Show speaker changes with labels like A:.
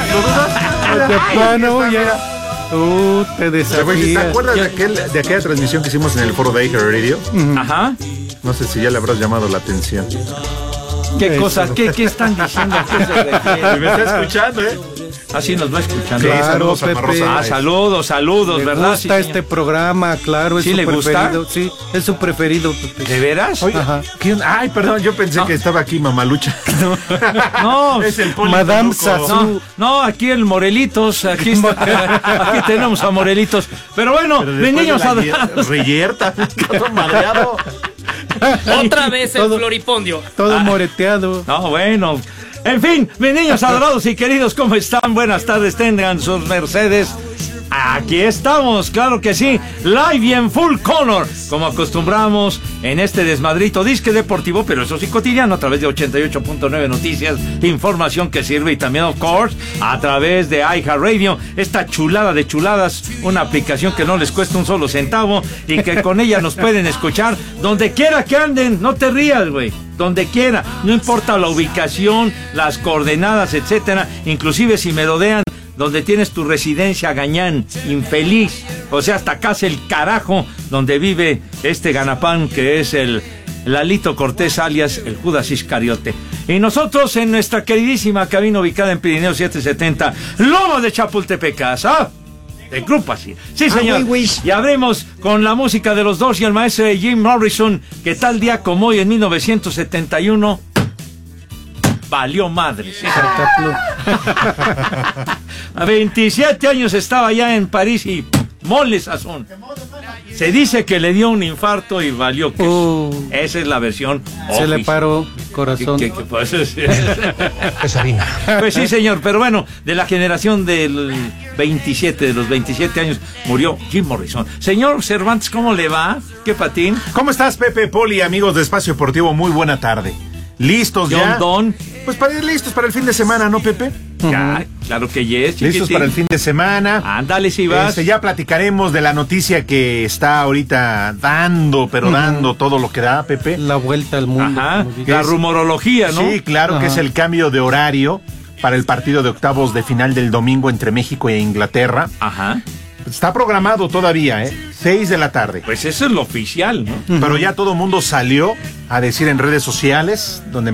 A: ¿Lo dudas?
B: De plano, ya. Te desafías.
A: ¿Te acuerdas de aquella transmisión que hicimos en el foro de iHeart Radio?
C: Ajá.
A: No sé si ya le habrás llamado la atención.
C: ¿Qué cosas? ¿Qué están diciendo? ¿A qué se refiere?
A: Me está escuchando, ¿eh?
C: Así nos va escuchando.
B: Claro,
A: saludos a
B: Pepe.
A: Rosa.
C: Saludos,
B: Le
C: ¿verdad?
B: gusta
C: Sí,
B: este programa, claro, es
C: ¿Sí
B: su
C: le gusta?
B: preferido. Sí, es su preferido, Pepe.
C: ¿De veras?
A: Oye,
B: Ajá.
A: Ay, perdón, yo pensé que estaba aquí Mamalucha.
C: No,
A: Es el Poli
B: Madame
A: Toluco.
B: Sassou.
C: no, aquí el Morelitos, aquí tenemos a Morelitos. Pero bueno,
A: Pero
C: mis
A: después
C: niños
A: de la
C: adorados.
A: Reyerta, todo madreado.
D: Otra vez el
B: Todo-
D: floripondio.
B: Todo moreteado.
C: No, bueno. En fin, mis niños adorados y queridos, ¿cómo están? Buenas tardes, tengan sus mercedes. Aquí estamos, claro que sí, live y en full color, como acostumbramos en este desmadrito disque deportivo, pero eso sí cotidiano, a través de 88.9 Noticias, información que sirve, y también, of course, a través de iHeartRadio, esta chulada de chuladas, una aplicación que no les cuesta un solo centavo y que con ella nos pueden escuchar donde quiera que anden. No te rías, güey, donde quiera, no importa la ubicación, las coordenadas, etcétera, inclusive si merodean donde tienes tu residencia, gañán, infeliz, o sea, hasta casa el carajo, donde vive este ganapán que es el Lalito Cortés, alias el Judas Iscariote. Y nosotros en nuestra queridísima cabina ubicada en Pirineo 770, Lomas de Chapultepecas, de grupo así. Sí, señor. Y abrimos con la música de los Doors y el maestro Jim Morrison, que tal día como hoy en 1971 valió madre. Sí, a 27 años estaba ya en París y mole sazón. Se dice que le dio un infarto y valió que esa es la versión
B: Se le
C: oficial.
B: paró el corazón.
C: Pues, es harina. Pues sí, señor, pero bueno, de la generación del 27, de los 27 años, murió Jim Morrison. Señor Cervantes, ¿cómo le va? ¿Qué patín?
A: ¿Cómo estás, Pepe, Poli, amigos de Espacio Deportivo? Muy buena tarde. ¿Listos ya?
C: Don.
A: Pues para ir listos para el fin de semana, ¿no, Pepe?
C: Ya, claro que yes, chiquitín.
A: Listos para el fin de semana.
C: Ándale, si vas.
A: Ya platicaremos de la noticia que está ahorita dando todo lo que da, Pepe.
B: La vuelta al mundo.
C: Ajá,
B: como dice.
C: la rumorología, ¿no?
A: Sí, claro, que es el cambio de horario para el partido de octavos de final del domingo entre México e Inglaterra.
C: Ajá.
A: Está programado todavía, 6 de la tarde.
C: Pues eso es lo oficial, ¿no?
A: Pero ya todo el mundo salió a decir en redes sociales, donde